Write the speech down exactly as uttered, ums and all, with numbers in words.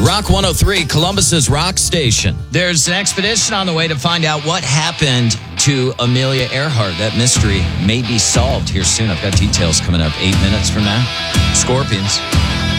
Rock one oh three, Columbus's rock station. There's an expedition on the way to find out what happened to Amelia Earhart. That mystery may be solved here soon. I've got details coming up eight minutes from now. Scorpions.